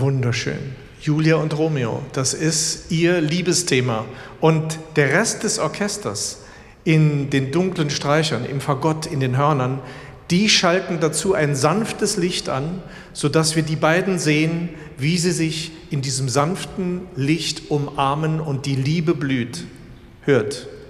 Wunderschön. Julia und Romeo, das ist ihr Liebesthema. Und der Rest des Orchesters in den dunklen Streichern, im Fagott, in den Hörnern, die schalten dazu ein sanftes Licht an, sodass wir die beiden sehen, wie sie sich in diesem sanften Licht umarmen und die Liebe blüht. Hört.